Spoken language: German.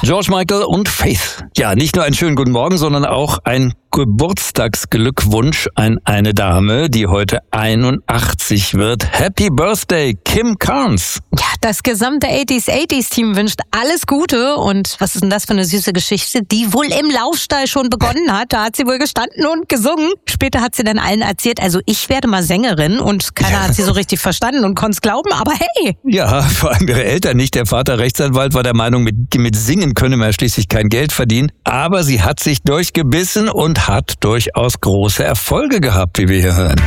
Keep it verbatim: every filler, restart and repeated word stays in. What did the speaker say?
George Michael und Faith. Ja, nicht nur einen schönen guten Morgen, sondern auch ein Geburtstagsglückwunsch an eine Dame, die heute einundachtzig wird. Happy Birthday, Kim Carnes. Ja, das gesamte achtziger achtziger Team wünscht alles Gute. Und was ist denn das für eine süße Geschichte, die wohl im Laufstall schon begonnen hat. Da hat sie wohl gestanden und gesungen. Später hat sie dann allen erzählt, also ich werde mal Sängerin. Und keiner Ja. hat sie so richtig verstanden und konnte es glauben. Aber hey! Ja, vor allem ihre Eltern nicht. Der Vater Rechtsanwalt war der Meinung, mit, mit Singen könne man schließlich kein Geld verdienen. Aber sie hat sich durchgebissen und hat durchaus große Erfolge gehabt, wie wir hier hören.